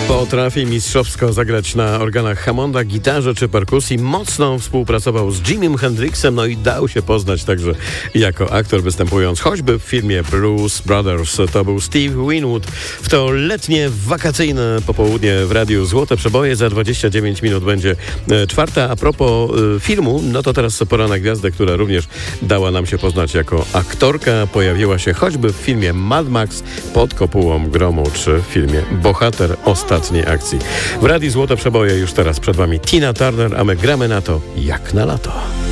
Potrafi mistrzowsko zagrać na organach Hammonda, gitarze czy perkusji. Mocno współpracował z Jimim Hendrixem, no i dał się poznać także jako aktor, występując choćby w filmie Blues Brothers. To był Steve Winwood. W to letnie, wakacyjne popołudnie w Radiu Złote Przeboje. Za 29 minut będzie czwarta. A propos filmu, no to teraz pora na gwiazdę, która również dała nam się poznać jako aktorka. Pojawiła się choćby w filmie Mad Max, Pod kopułą gromu, czy w filmie Bohater ostatniej akcji. W Radiu Złote Przeboje już teraz przed Wami Tina Turner, a my gramy na to jak na lato.